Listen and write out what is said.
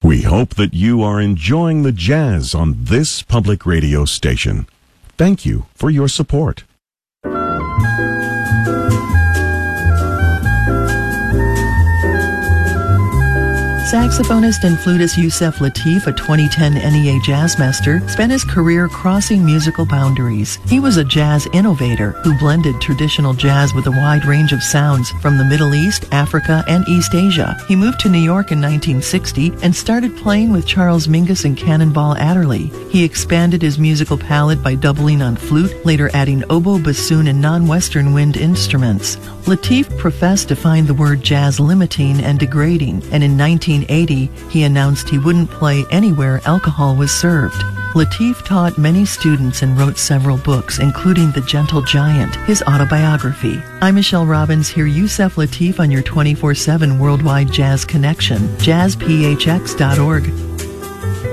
We hope that you are enjoying the jazz on this public radio station. Thank you for your support. Saxophonist and flutist Yusef Lateef, a 2010 NEA Jazz Master, spent his career crossing musical boundaries. He was a jazz innovator who blended traditional jazz with a wide range of sounds from the Middle East, Africa, and East Asia. He moved to New York in 1960 and started playing with Charles Mingus and Cannonball Adderley. He expanded his musical palette by doubling on flute, later adding oboe, bassoon, and non-Western wind instruments. Lateef professed to find the word jazz limiting and degrading, and in 1980 he announced he wouldn't play anywhere alcohol was served. Lateef taught many students and wrote several books, including The Gentle Giant, his autobiography. I'm Michelle Robbins. Hear Yusef Lateef on your 24/7 worldwide jazz connection, jazzphx.org.